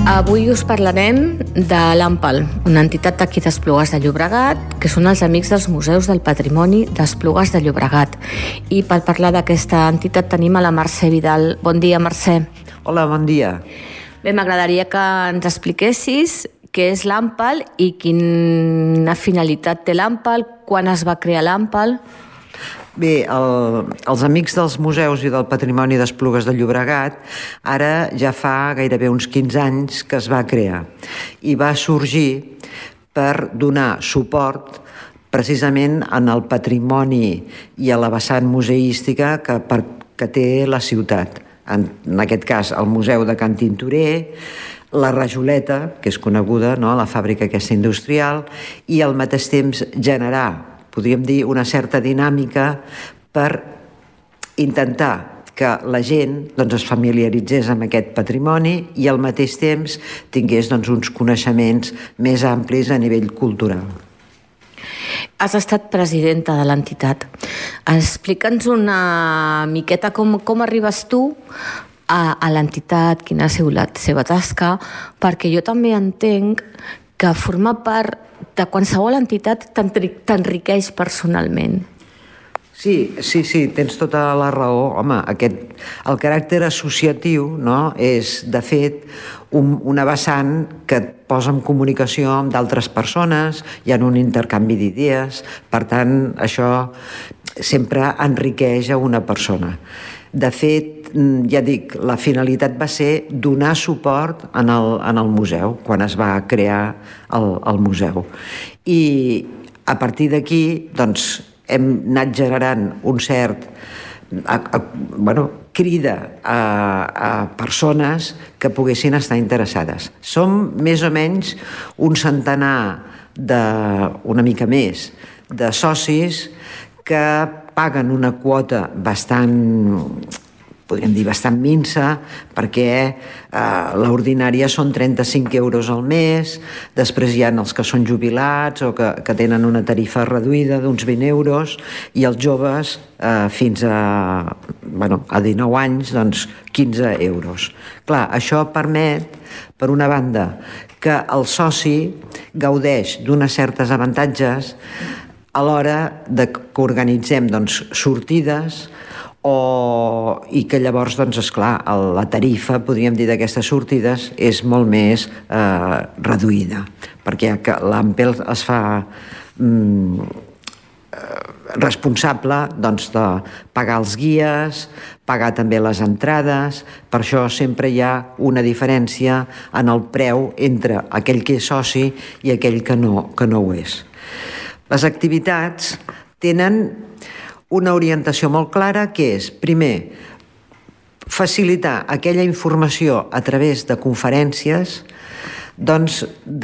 Avui us parlarem de l'AMPAL, una entitat d'aquí d'Esplugues de Llobregat, que són els Amics dels Museus del Patrimoni d'Esplugues de Llobregat. I per parlar d'aquesta entitat tenim a la Mercè Vidal. Bon dia, Mercè. Hola, bon dia. Bé, m'agradaria que ens expliquessis què és l'AMPAL i quina finalitat té l'AMPAL, quan es va crear l'AMPAL. Bé, els Amics dels Museus i del Patrimoni d'Esplugues de Llobregat ara ja fa gairebé uns 15 anys que es va crear i va sorgir per donar suport precisament en el patrimoni i a la vessant museística que té la ciutat. En aquest cas, el Museu de Can Tintorer, la Rajoleta, que és coneguda, no?, la fàbrica aquesta industrial, i al mateix temps generar, podríem dir, una certa dinàmica per intentar que la gent es familiaritzés amb aquest patrimoni i al mateix temps tingués uns coneixements més amplis a nivell cultural. Has estat presidenta de l'entitat. Explica'ns una miqueta com arribes tu a l'entitat, quina ha sigut la seva tasca, perquè jo també entenc que formar part de qualsevol entitat t'enriqueix personalment. Sí, tens tota la raó. Home, el caràcter associatiu, no?, és, de fet, una vessant que et posa en comunicació amb d'altres persones, hi ha un intercanvi d'idees, per tant, això sempre enriqueix a una persona. De fet, ja dic, la finalitat va ser donar suport en el museu, quan es va crear el museu. I a partir d'aquí, hem anat generant un cert crida a persones que poguessin estar interessades. Som més o menys un centenar, una mica més, de socis que paguen una quota podríem dir bastant minsa, perquè l'ordinària són 35 euros al mes, després hi ha els que són jubilats o que tenen una tarifa reduïda d'uns 20 euros, i els joves fins a 19 anys, 15 euros. Clar, això permet, per una banda, que el soci gaudeix d'unes certes avantatges a l'hora que organitzem sortides, i que llavors, esclar, la tarifa, podríem dir, d'aquestes sortides és molt més reduïda, perquè l'AMPAL es fa responsable de pagar els guies, pagar també les entrades. Per això sempre hi ha una diferència en el preu entre aquell que és soci i aquell que no ho és. Les activitats tenen una orientació molt clara, que és, primer, facilitar aquella informació a través de conferències,